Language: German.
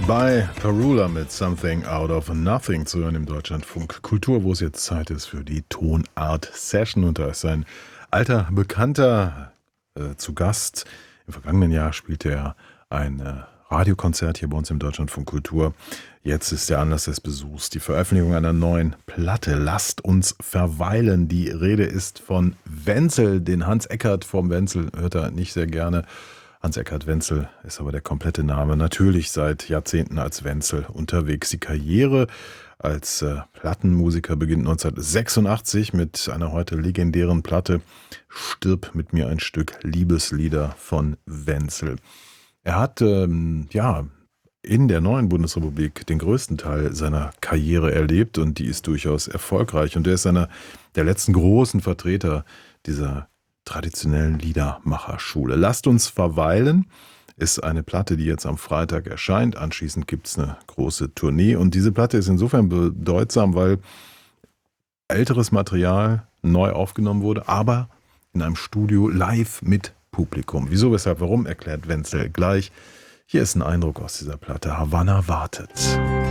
Bei Parula mit Something Out of Nothing zu hören im Deutschlandfunk Kultur, wo es jetzt Zeit ist für die Tonart Session. Und da ist ein alter Bekannter zu Gast. Im vergangenen Jahr spielte er ein Radiokonzert hier bei uns im Deutschlandfunk Kultur. Jetzt ist der Anlass des Besuchs die Veröffentlichung einer neuen Platte. Lasst uns verweilen. Die Rede ist von Wenzel. Den Hans Eckert vom Wenzel hört er nicht sehr gerne. Hans-Eckart Wenzel ist aber der komplette Name. Natürlich seit Jahrzehnten als Wenzel unterwegs. Die Karriere als Plattenmusiker beginnt 1986 mit einer heute legendären Platte Stirb mit mir ein Stück Liebeslieder von Wenzel. Er hat in der neuen Bundesrepublik den größten Teil seiner Karriere erlebt und die ist durchaus erfolgreich. Und er ist einer der letzten großen Vertreter dieser traditionellen Liedermacherschule. Lasst uns verweilen ist eine Platte, die jetzt am Freitag erscheint. Anschließend gibt es eine große Tournee. Und diese Platte ist insofern bedeutsam, weil älteres Material neu aufgenommen wurde, aber in einem Studio live mit Publikum. Wieso, weshalb, warum, erklärt Wenzel gleich. Hier ist ein Eindruck aus dieser Platte. Havanna wartet.